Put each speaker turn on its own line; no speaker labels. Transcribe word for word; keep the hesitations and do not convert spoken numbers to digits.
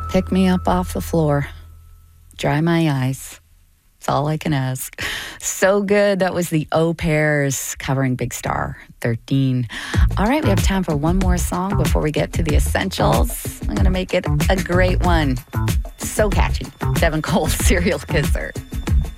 Pick me up off the floor. Dry my eyes. That's all I can ask. So good. That was the Au Pairs covering Big Star thirteen. All right, we have time for one more song before we get to the essentials. I'm going to make it a great one. So catchy. Devin Cole's Serial Kisser.